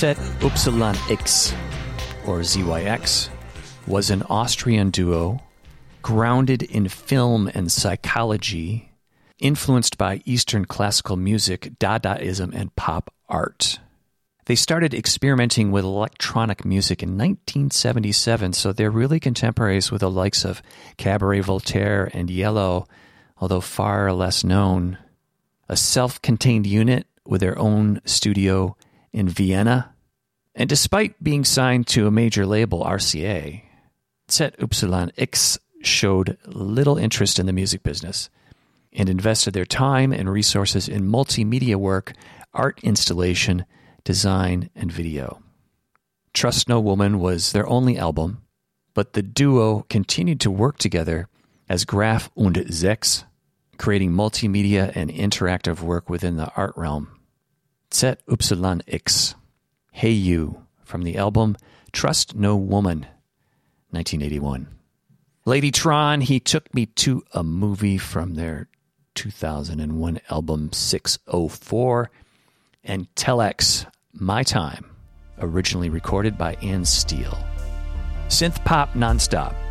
Set Upsilon X, or ZYX, was an Austrian duo grounded in film and psychology, influenced by Eastern classical music, Dadaism, and pop art. They started experimenting with electronic music in 1977, so they're really contemporaries with the likes of Cabaret Voltaire and Yellow, although far less known. A self-contained unit with their own studio in Vienna. And despite being signed to a major label, RCA, Set Upsilon X showed little interest in the music business and invested their time and resources in multimedia work, art installation, design, and video. Trust No Woman was their only album, but the duo continued to work together as Graf und Sechs, creating multimedia and interactive work within the art realm. Set Upsilon X, Hey You, from the album Trust No Woman, 1981. Ladytron, He Took Me to a Movie, from their 2001 album 604, and Telex, My Time, originally recorded by Ann Steele. Synth pop nonstop,